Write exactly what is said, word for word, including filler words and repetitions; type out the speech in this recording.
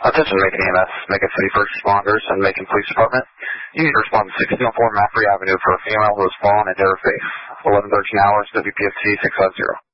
Attention Macon E M S, Macon City First Responders, and Macon Police Department. You need to respond to sixteen oh four Mapfre Avenue for a female who has fallen and hit her face. eleven thirteen hours, W P F T six five zero.